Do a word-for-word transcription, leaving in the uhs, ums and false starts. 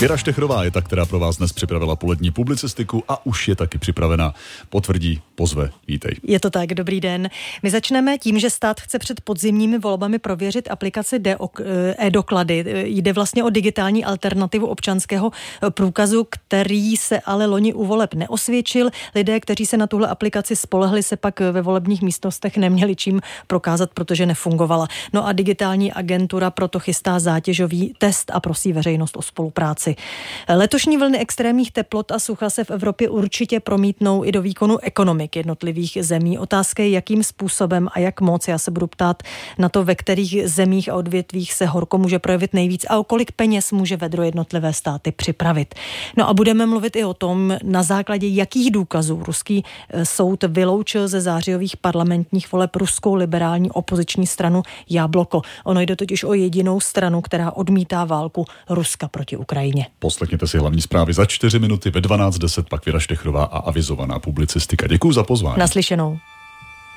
Věra Štechrová je ta, která pro vás dnes připravila polední publicistiku a už je taky připravena. Potvrdí, pozve, vítej. Je to tak, dobrý den. My začneme tím, že stát chce před podzimními volbami prověřit aplikaci e-doklady. Jde vlastně o digitální alternativu občanského průkazu, který se ale loni u voleb neosvědčil. Lidé, kteří se na tuhle aplikaci spolehli, se pak ve volebních místnostech neměli čím prokázat, protože nefungovala. No a digitální agentura proto chystá zátěžový test a prosí veřejnost o spolupráci. Letošní vlny extrémních teplot a sucha se v Evropě určitě promítnou i do výkonu ekonomik jednotlivých zemí. Otázka je, jakým způsobem a jak moc. Já se budu ptát na to, ve kterých zemích a odvětvích se horko může projevit nejvíc a o kolik peněz může vedro jednotlivé státy připravit. No a budeme mluvit i o tom, na základě jakých důkazů ruský soud vyloučil ze zářijových parlamentních voleb ruskou liberální opoziční stranu Jabloko. Ono jde totiž o jedinou stranu, která odmítá válku Ruska proti Ukrajině. Poslechněte si hlavní zprávy za čtyři minuty, ve dvanáct deset pak Věra Štechrová a avizovaná publicistika. Děkuji za pozvání. Naslyšenou.